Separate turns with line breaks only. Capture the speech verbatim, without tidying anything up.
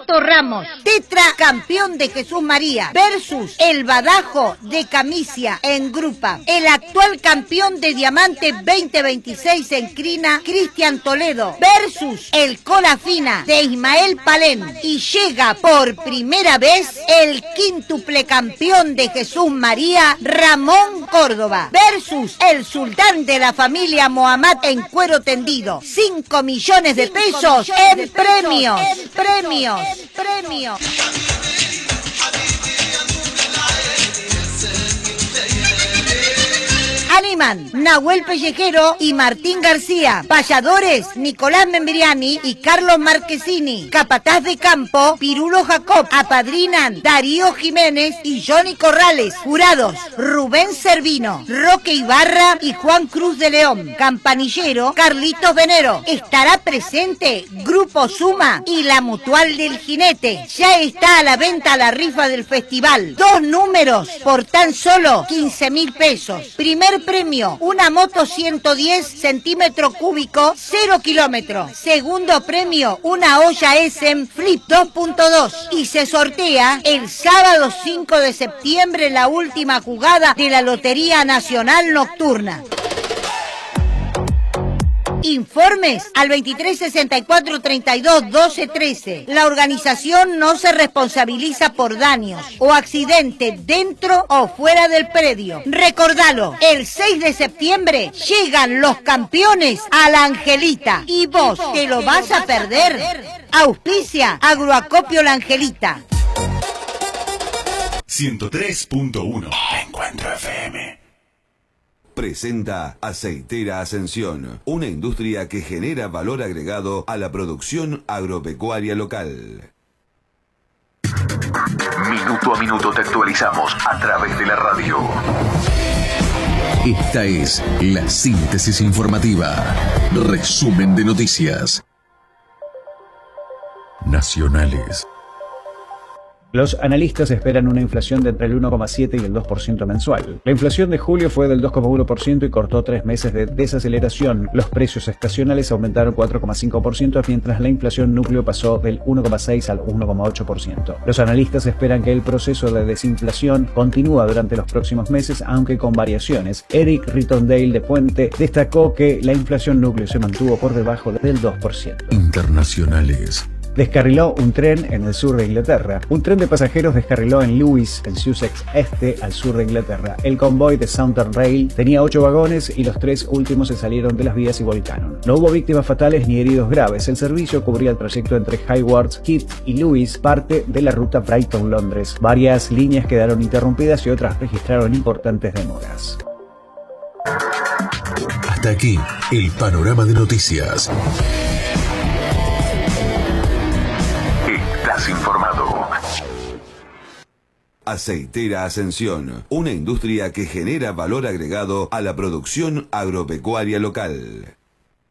Toto Ramos, tetracampeón de Jesús María, versus el Badajo de Camicia en Grupa. El actual campeón de Diamante veinte veintiséis en Crina, Cristian Toledo, versus el Cola Fina de Ismael Palén. Y llega por primera vez el quíntuple campeón de Jesús María, Ramón Córdoba, versus el sultán de la familia Mohamed en cuero tendido. cinco millones de pesos en premios, en premios, en premios. Animan Nahuel Pellejero y Martín García. Payadores Nicolás Membriani y Carlos Marquesini. Capataz de campo Pirulo Jacob. Apadrinan Darío Jiménez y Johnny Corrales. Jurados Rubén Servino, Roque Ibarra y Juan Cruz de León. Campanillero Carlitos Venero. Estará presente Grupo Suma y la Mutual del Jinete. Ya está a la venta la rifa del festival. Dos números por tan solo quince mil pesos. Primer premio, una moto ciento diez centímetros cúbicos, cero kilómetros. Segundo premio, una olla Essen Flip dos punto dos. Y se sortea el sábado cinco de septiembre la última jugada de la Lotería Nacional Nocturna. Informes al veintitrés sesenta y cuatro treinta y dos doce trece. La organización no se responsabiliza por daños o accidente dentro o fuera del predio. Recordalo, el seis de septiembre llegan los campeones a la Angelita. ¿Y vos te lo vas a perder? Auspicia Agroacopio La Angelita.
ciento tres punto uno Encuentro F M.
Presenta Aceitera Ascensión, una industria que genera valor agregado a la producción agropecuaria local.
Minuto a minuto te actualizamos a través de la radio.
Esta es la síntesis informativa. Resumen de noticias nacionales.
Los analistas esperan una inflación de entre el uno coma siete y el dos por ciento mensual. La inflación de julio fue del dos coma uno por ciento y cortó tres meses de desaceleración. Los precios estacionales aumentaron cuatro coma cinco por ciento, mientras la inflación núcleo pasó del uno coma seis al uno coma ocho por ciento. Los analistas esperan que el proceso de desinflación continúe durante los próximos meses, aunque con variaciones. Eric Rittondale de Puente destacó que la inflación núcleo se mantuvo por debajo del dos por ciento.
Internacionales.
Descarriló un tren en el sur de Inglaterra. Un tren de pasajeros descarriló en Lewis, en Sussex Este, al sur de Inglaterra. El convoy de Southern Rail tenía ocho vagones y los tres últimos se salieron de las vías y volcaron. No hubo víctimas fatales ni heridos graves. El servicio cubría el trayecto entre Haywards Heath y Lewis, parte de la ruta Brighton-Londres. Varias líneas quedaron interrumpidas y otras registraron importantes demoras.
Hasta aquí el panorama de noticias.
Informado.
Aceitera Ascensión, una industria que genera valor agregado a la producción agropecuaria local.